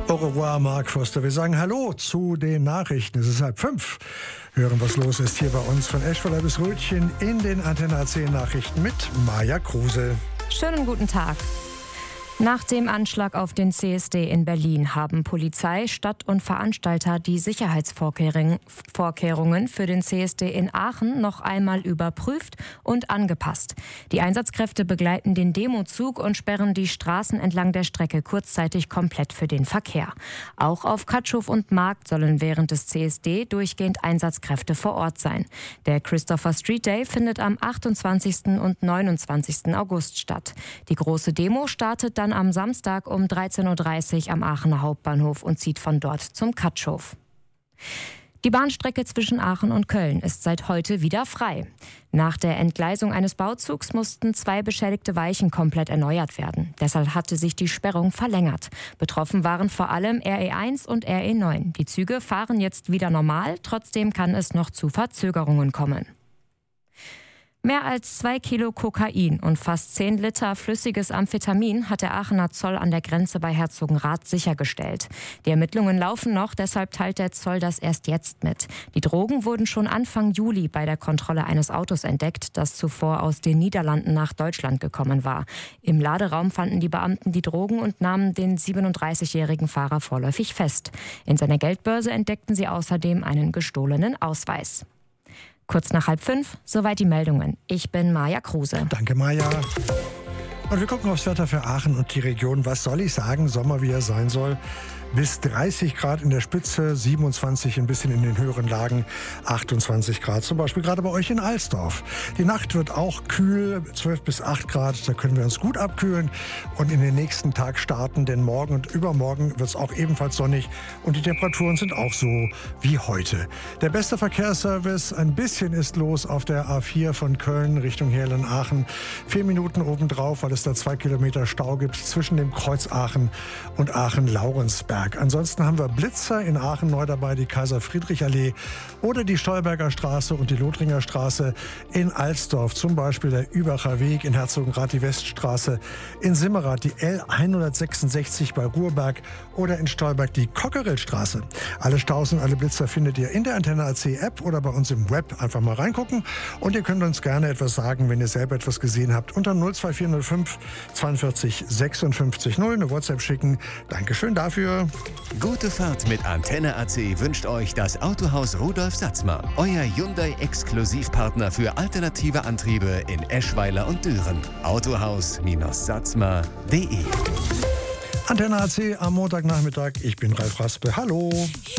Au revoir, Mark Foster. Wir sagen Hallo zu den Nachrichten. Es ist 4:30. Hören, was los ist hier bei uns von Eschweiler bis Rötchen in den Antenne AC Nachrichten mit Maja Kruse. Schönen guten Tag. Nach dem Anschlag auf den CSD in Berlin haben Polizei, Stadt und Veranstalter die Sicherheitsvorkehrungen für den CSD in Aachen noch einmal überprüft und angepasst. Die Einsatzkräfte begleiten den Demozug und sperren die Straßen entlang der Strecke kurzzeitig komplett für den Verkehr. Auch auf Katschow und Markt sollen während des CSD durchgehend Einsatzkräfte vor Ort sein. Der Christopher Street Day findet am 28. und 29. August statt. Die große Demo startet dann am Samstag um 13.30 Uhr am Aachener Hauptbahnhof und zieht von dort zum Katschow. Die Bahnstrecke zwischen Aachen und Köln ist seit heute wieder frei. Nach der Entgleisung eines Bauzugs mussten 2 beschädigte Weichen komplett erneuert werden. Deshalb hatte sich die Sperrung verlängert. Betroffen waren vor allem RE1 und RE9. Die Züge fahren jetzt wieder normal, trotzdem kann es noch zu Verzögerungen kommen. Mehr als 2 Kilo Kokain und fast 10 Liter flüssiges Amphetamin hat der Aachener Zoll an der Grenze bei Herzogenrath sichergestellt. Die Ermittlungen laufen noch, deshalb teilt der Zoll das erst jetzt mit. Die Drogen wurden schon Anfang Juli bei der Kontrolle eines Autos entdeckt, das zuvor aus den Niederlanden nach Deutschland gekommen war. Im Laderaum fanden die Beamten die Drogen und nahmen den 37-jährigen Fahrer vorläufig fest. In seiner Geldbörse entdeckten sie außerdem einen gestohlenen Ausweis. Kurz nach 4:30, soweit die Meldungen. Ich bin Maja Kruse. Danke, Maja. Und wir gucken aufs Wetter für Aachen und die Region. Was soll ich sagen? Sommer, wie er sein soll. Bis 30 Grad in der Spitze, 27 ein bisschen in den höheren Lagen, 28 Grad zum Beispiel gerade bei euch in Alsdorf. Die Nacht wird auch kühl, 12 bis 8 Grad, da können wir uns gut abkühlen und in den nächsten Tag starten, denn morgen und übermorgen wird es auch ebenfalls sonnig und die Temperaturen sind auch so wie heute. Der beste Verkehrsservice, ein bisschen ist los auf der A4 von Köln Richtung Heerlen-Aachen. 4 Minuten obendrauf, weil es da 2 Kilometer Stau gibt zwischen dem Kreuz Aachen und Aachen-Laurensberg. Ansonsten haben wir Blitzer in Aachen neu dabei, die Kaiser-Friedrich-Allee oder die Stolberger Straße und die Lothringer Straße. In Alsdorf zum Beispiel der Übacher Weg, in Herzogenrath die Weststraße, in Simmerath die L166 bei Ruhrberg oder in Stolberg die Cockerillstraße. Alle Staus und alle Blitzer findet ihr in der Antenne AC App oder bei uns im Web. Einfach mal reingucken und ihr könnt uns gerne etwas sagen, wenn ihr selber etwas gesehen habt. Unter 02405 42 56 0 eine WhatsApp schicken. Dankeschön dafür. Gute Fahrt mit Antenne AC wünscht euch das Autohaus Rudolf Satzmer, euer Hyundai-Exklusivpartner für alternative Antriebe in Eschweiler und Düren. Autohaus-satzmer.de. Antenne AC am Montagnachmittag. Ich bin Ralf Raspe. Hallo.